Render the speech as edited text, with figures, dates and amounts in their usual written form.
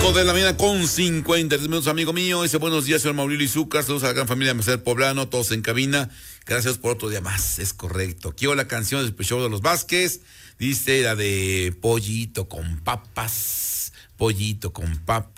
De la mañana con 53 minutos, amigo mío. Dice, buenos días, señor Mauricio Izúcar. Saludos a la gran familia Merced Poblano, todos en cabina. Gracias por otro día más, es correcto. Quiero la canción del show de los Vázquez. Dice la de Pollito con papas. Pollito con papas.